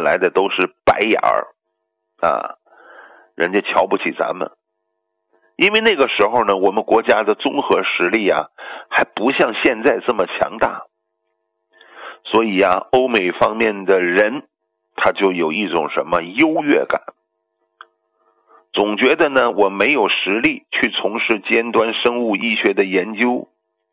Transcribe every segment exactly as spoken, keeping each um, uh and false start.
换来的都是白眼儿啊，人家瞧不起咱们。因为那个时候呢，我们国家的综合实力啊还不像现在这么强大，所以啊欧美方面的人他就有一种什么优越感，总觉得呢我没有实力去从事尖端生物医学的研究。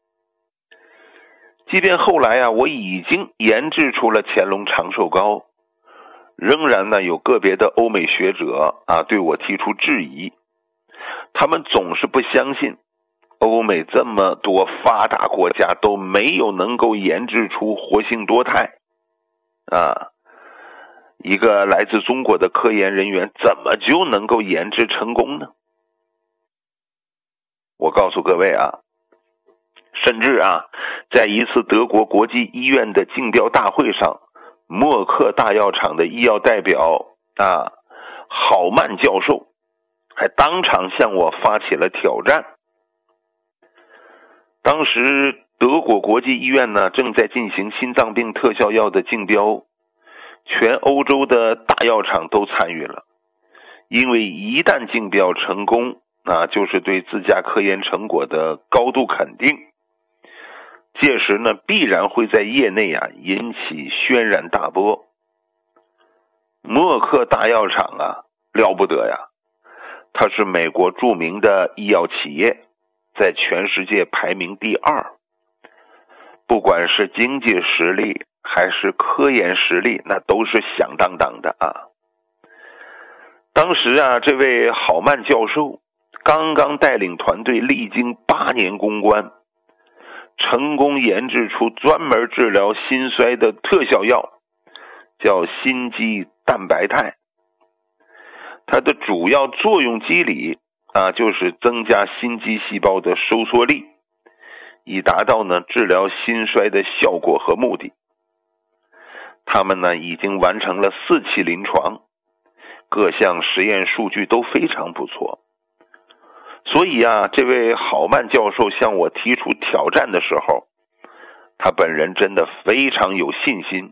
即便后来啊我已经研制出了乾隆长寿膏，仍然呢有个别的欧美学者啊对我提出质疑，他们总是不相信欧美这么多发达国家都没有能够研制出活性多肽啊，一个来自中国的科研人员怎么就能够研制成功呢？我告诉各位啊，甚至啊在一次德国国际医院的竞标大会上，默克大药厂的医药代表啊郝曼教授还当场向我发起了挑战。当时德国国际医院呢正在进行心脏病特效药的竞标，全欧洲的大药厂都参与了，因为一旦竞标成功，那就是对自家科研成果的高度肯定，届时呢必然会在业内啊引起轩然大波。默克大药厂啊了不得呀，它是美国著名的医药企业，在全世界排名第二，不管是经济实力还是科研实力，那都是响当当的啊。当时啊这位郝曼教授刚刚带领团队历经八年攻关，成功研制出专门治疗心衰的特效药，叫心肌蛋白肽。它的主要作用机理啊，就是增加心肌细胞的收缩力，以达到呢治疗心衰的效果和目的。他们呢已经完成了四期临床，各项实验数据都非常不错。所以啊，这位郝曼教授向我提出挑战的时候，他本人真的非常有信心。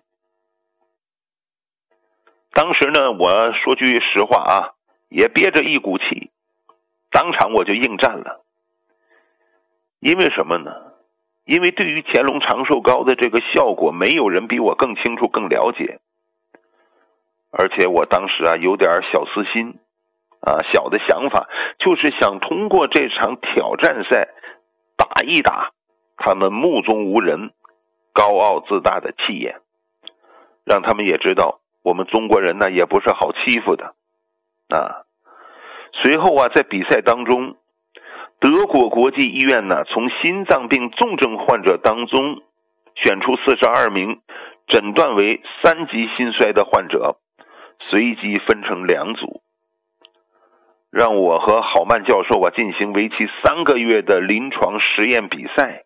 当时呢，我说句实话啊，也憋着一股气，当场我就应战了。因为什么呢？因为对于乾隆长寿膏的这个效果，没有人比我更清楚更了解。而且我当时啊有点小私心啊，小的想法就是想通过这场挑战赛打一打他们目中无人高傲自大的气焰，让他们也知道我们中国人呢也不是好欺负的啊。随后啊在比赛当中，德国国际医院呢从心脏病重症患者当中选出四十二名诊断为三级心衰的患者，随机分成两组，让我和郝曼教授啊进行为期三个月的临床实验比赛。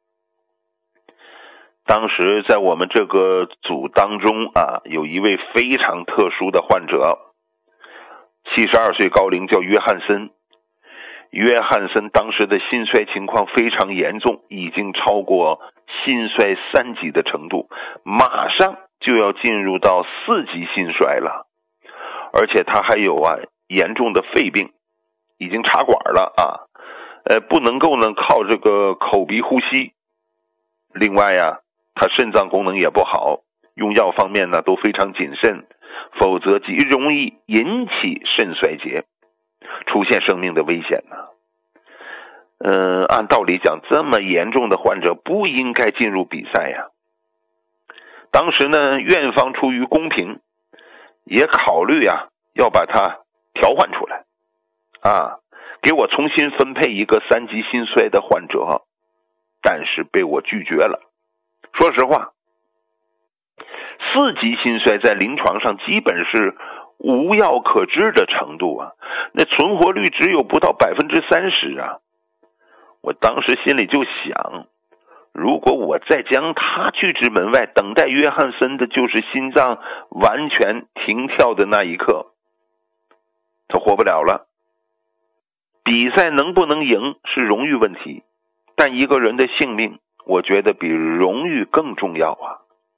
当时在我们这个组当中啊，有一位非常特殊的患者，七十二岁高龄，叫约翰森。约翰森当时的心衰情况非常严重，已经超过心衰三级的程度，马上就要进入到四级心衰了。而且他还有啊严重的肺病，已经插管了啊，呃不能够呢靠这个口鼻呼吸。另外呀，他肾脏功能也不好，用药方面呢都非常谨慎，否则极容易引起肾衰竭，出现生命的危险呢。呃，按道理讲，这么严重的患者不应该进入比赛呀。当时呢，院方出于公平，也考虑啊要把它调换出来啊，给我重新分配一个三级心衰的患者，但是被我拒绝了。说实话，四级心衰在临床上基本是无药可治的程度啊，那存活率只有不到百分之三十啊。我当时心里就想，如果我再将他拒之门外，等待约翰森的就是心脏完全停跳的那一刻，他活不了了。比赛能不能赢是荣誉问题，但一个人的性命，我觉得比荣誉更重要啊。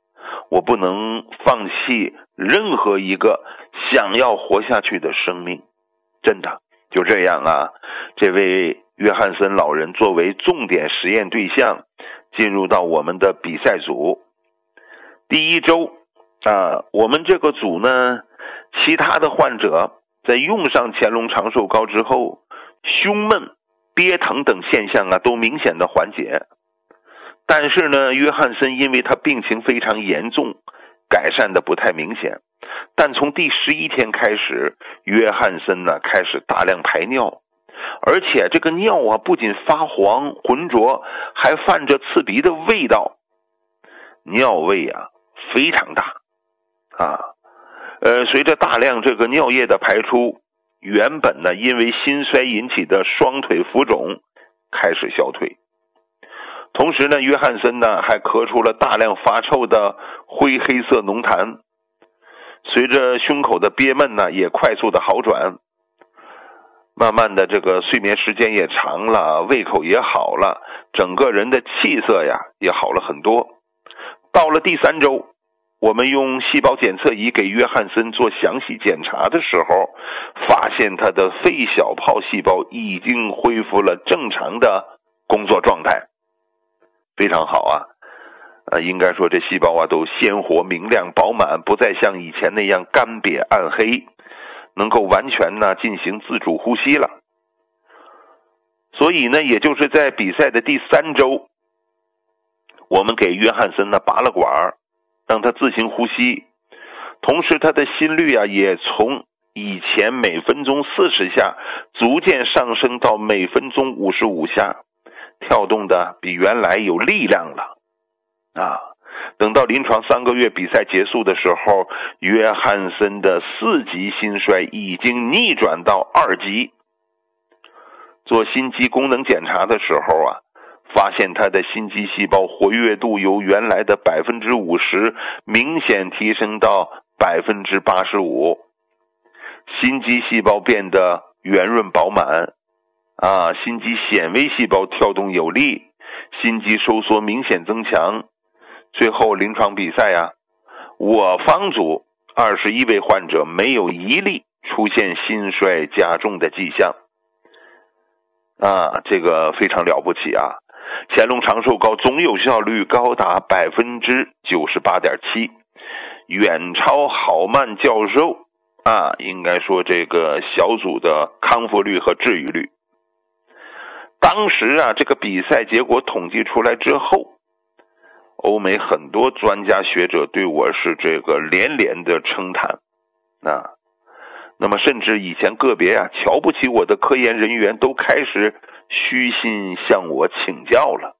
我不能放弃任何一个想要活下去的生命。真的就这样啊，这位约翰森老人作为重点实验对象进入到我们的比赛组。第一周啊，我们这个组呢，其他的患者在用上乾隆长寿膏之后，胸闷、憋疼等现象啊都明显的缓解。但是呢，约翰森因为他病情非常严重，改善的不太明显。但从第十一天开始，约翰森呢开始大量排尿，而且这个尿啊不仅发黄浑浊，还泛着刺鼻的味道，尿味啊非常大啊。呃，随着大量这个尿液的排出，原本呢因为心衰引起的双腿浮肿开始消退。同时呢，约翰森呢还咳出了大量发臭的灰黑色浓痰。随着胸口的憋闷呢也快速的好转，慢慢的这个睡眠时间也长了，胃口也好了，整个人的气色呀也好了很多。到了第三周，我们用细胞检测仪给约翰森做详细检查的时候，发现他的肺小泡细胞已经恢复了正常的工作状态，非常好啊。呃，应该说这细胞啊都鲜活明亮饱满，不再像以前那样干瘪暗黑，能够完全呢进行自主呼吸了。所以呢，也就是在比赛的第三周，我们给约翰森呢拔了管，让他自行呼吸，同时他的心率啊也从以前每分钟四十下逐渐上升到每分钟五十五下，跳动的比原来有力量了啊。等到临床三个月比赛结束的时候，约翰森的四级心衰已经逆转到二级。做心肌功能检查的时候啊，发现他的心肌细胞活跃度由原来的 百分之五十 明显提升到 百分之八十五， 心肌细胞变得圆润饱满啊，心肌显微细胞跳动有力，心肌收缩明显增强。最后临床比赛啊，我方组二十一位患者没有一例出现心衰加重的迹象啊，这个非常了不起啊！乾隆长寿膏总有效率高达 百分之九十八点七， 远超郝曼教授啊，应该说这个小组的康复率和治愈率。当时啊，这个比赛结果统计出来之后，欧美很多专家学者对我是这个连连的称叹啊，那么甚至以前个别啊瞧不起我的科研人员都开始虚心向我请教了。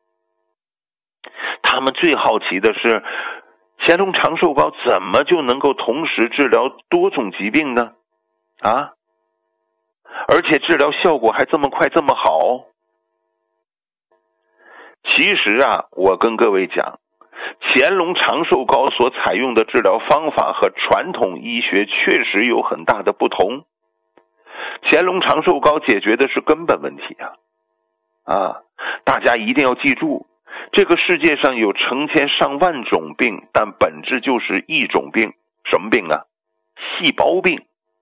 他们最好奇的是，乾隆长寿膏怎么就能够同时治疗多种疾病呢？啊，而且治疗效果还这么快这么好。其实啊，我跟各位讲，乾隆长寿膏所采用的治疗方法和传统医学确实有很大的不同。乾隆长寿膏解决的是根本问题啊！啊，大家一定要记住，这个世界上有成千上万种病，但本质就是一种病。什么病啊？细胞病。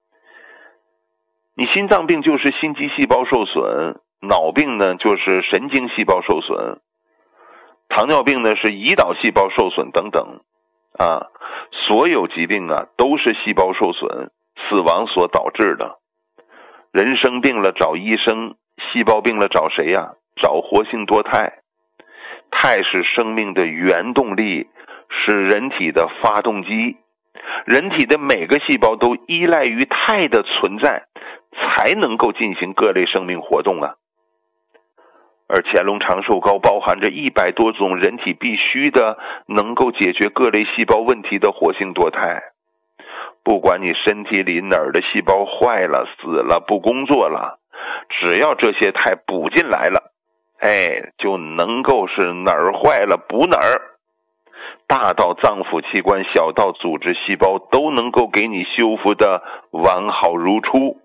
你心脏病就是心肌细胞受损，脑病呢就是神经细胞受损，糖尿病呢是胰岛细胞受损等等啊，所有疾病啊都是细胞受损、死亡所导致的。人生病了找医生，细胞病了找谁呀？找活性多肽。肽是生命的原动力，是人体的发动机。人体的每个细胞都依赖于肽的存在，才能够进行各类生命活动啊。而乾隆长寿膏包含着一百多种人体必须的能够解决各类细胞问题的活性多肽，不管你身体里哪儿的细胞坏了、死了、不工作了，只要这些肽补进来了，哎，就能够是哪儿坏了补哪儿，大到脏腑器官，小到组织细胞，都能够给你修复的完好如初。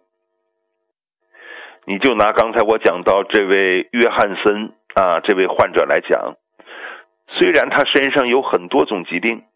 你就拿刚才我讲到这位约翰森啊，这位患者来讲，虽然他身上有很多种疾病，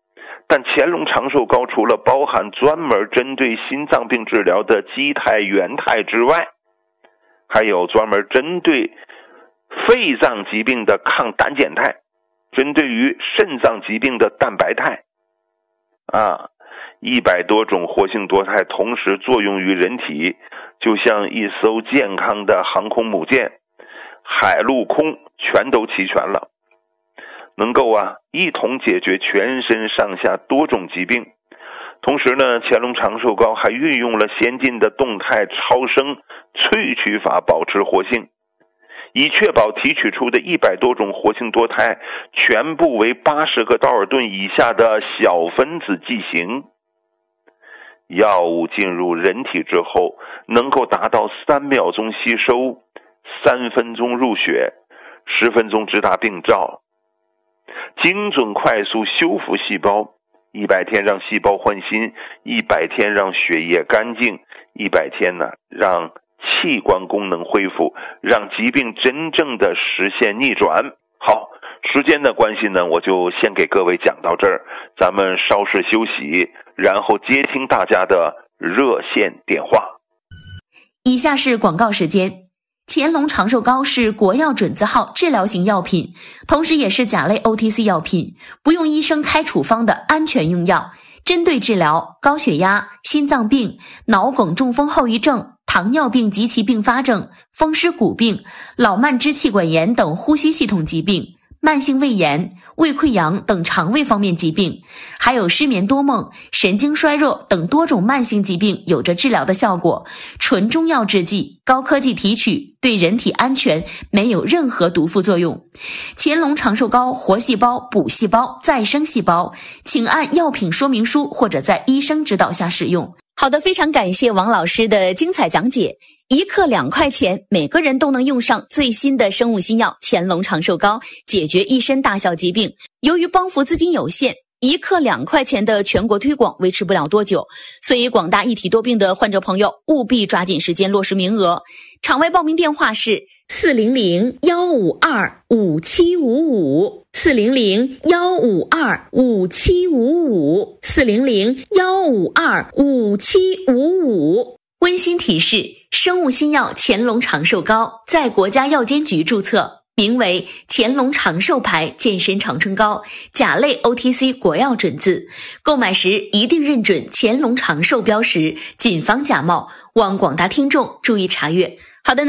但乾隆长寿膏除了包含专门针对心脏病治疗的基肽、原肽之外，还有专门针对肺脏疾病的抗胆碱肽，针对于肾脏疾病的蛋白肽啊，一百多种活性多肽同时作用于人体，就像一艘健康的航空母舰，海陆空全都齐全了，能够啊一同解决全身上下多种疾病。同时呢，乾隆长寿膏还运用了先进的动态超声萃取法保持活性，以确保提取出的一百多种活性多肽全部为八十个道尔顿以下的小分子剂型。药物进入人体之后，能够达到三秒钟吸收，三分钟入血，十分钟直达病灶，精准快速修复细胞，一百天让细胞换新，一百天让血液干净，一百天呢让器官功能恢复，让疾病真正的实现逆转。好，时间的关系呢，我就先给各位讲到这儿，咱们稍事休息，然后接听大家的热线电话。 以下是广告时间。乾隆长寿膏是国药准字号治疗型药品，同时也是甲类 O T C 药品，不用医生开处方的安全用药，针对治疗高血压、心脏病、脑梗、中风后遗症、糖尿病及其并发症、风湿骨病、老慢支气管炎等呼吸系统疾病、慢性胃炎、胃溃疡等肠胃方面疾病，还有失眠多梦、神经衰弱等多种慢性疾病有着治疗的效果。纯中药制剂，高科技提取，对人体安全，没有任何毒副作用。乾隆长寿膏活细胞、补细胞、再生细胞，请按药品说明书或者在医生指导下使用。好的，非常感谢王老师的精彩讲解。一克两块钱，每个人都能用上最新的生物新药乾隆长寿膏，解决一身大小疾病。由于帮扶资金有限，一克两块钱的全国推广维持不了多久，所以广大一体多病的患者朋友务必抓紧时间落实名额。场外报名电话是四零零幺五二五七五五，四零零幺五二五七五五，四零零幺五二五七五五。温馨提示：生物新药乾隆长寿膏在国家药监局注册，名为乾隆长寿牌健身长春膏，甲类 O T C 国药准字。购买时一定认准乾隆长寿标识，谨防假冒，望广大听众注意查阅。好的呢。